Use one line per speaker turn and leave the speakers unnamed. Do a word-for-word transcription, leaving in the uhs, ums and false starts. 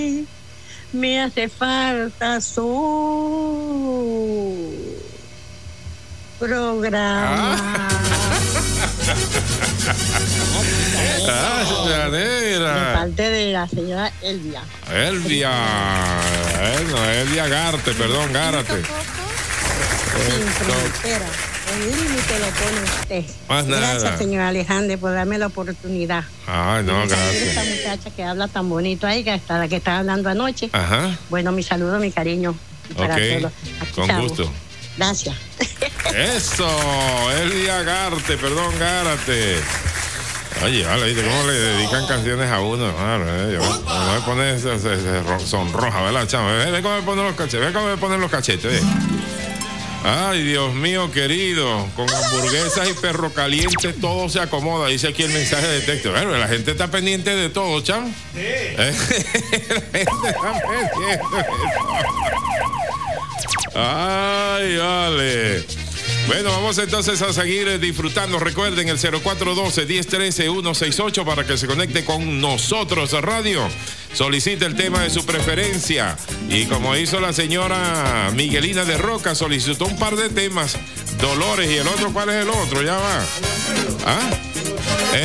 Me hace falta su programa.
Ah. Ah, señora Negra.
De parte de la señora Elvia.
Elvia. Bueno, Elvia Garte, perdón, Gárate.
Sin frontera. El límite lo pone usted.
Más nada.
Gracias, señor Alejandro, por darme la oportunidad.
Ay, no, gracias.
Esta muchacha que habla tan bonito ahí, que hasta la que estaba hablando anoche.
Ajá.
Bueno, mi saludo, mi cariño. Para
Ok,
todos. Aquí
con
estamos.
gusto.
Gracias.
Eso, Elvia Garte, perdón, Gárate. Oye, vale, ¿viste cómo le dedican canciones a uno? Claro, eh, yo, no me pone se, se, se sonroja, ¿verdad, chamo? Ve, ve cómo me ponen los cachetes, ve cómo me ponen los cachetes. Ve. Ay, Dios mío, querido, con hamburguesas y perro caliente todo se acomoda, dice aquí el mensaje de texto. Bueno, la gente está pendiente de todo, chamo. Sí. ¿Eh? La gente está pendiente de todo. Ay, vale. Bueno, vamos entonces a seguir disfrutando. Recuerden el cero cuatro uno dos, uno cero uno tres, uno seis ocho para que se conecte con nosotros a radio. Solicite el tema de su preferencia. Y como hizo la señora Miguelina de Roca, solicitó un par de temas. Dolores, y el otro, ¿cuál es el otro? Ya va. ¿Ah?